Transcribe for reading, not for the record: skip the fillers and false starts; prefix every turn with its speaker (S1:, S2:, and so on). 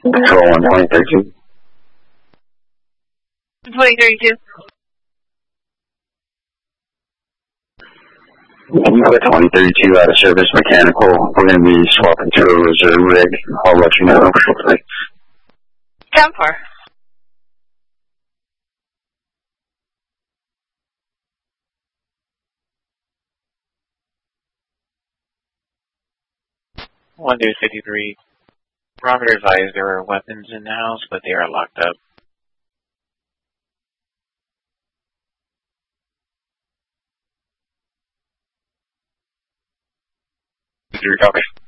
S1: Control 1.32.
S2: 2032.
S1: We put 2032 out of service mechanical. We're going to be swapping to a reserve rig. I'll let you know shortly.
S2: 10-4.
S3: One dude 53. Robert advised there were weapons in the house, but they are locked up.
S1: Copy.